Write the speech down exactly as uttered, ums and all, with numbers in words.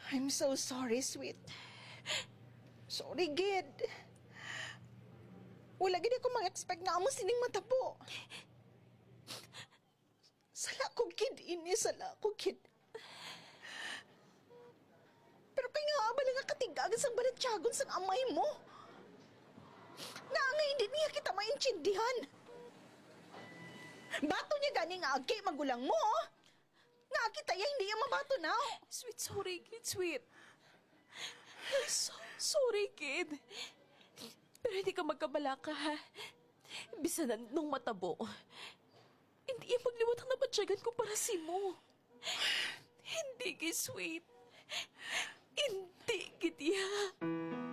I'm so sorry, sweet. Sorry, gid. Wala gid ako mag-expect nga amo sining matabo. Sala ko, kid. Ini, sala ko, kid. Pero kaya nga abala nga katigagan sang balatyagon sang amay mo. Nga nga hindi niya kita maintindihan. Bato niya gani nga agi magulang mo. Nga kita ya hindi yung mabato na. Sweet, sorry, kid. Sweet. I'm so sorry, kid. Pero hindi ka magkabala ka, ha? Bisa na nung matabo. Hindi yung magliwat ang nabatsyagan ko para si mo. Hindi, kid, sweet. Hindi, kid, ya.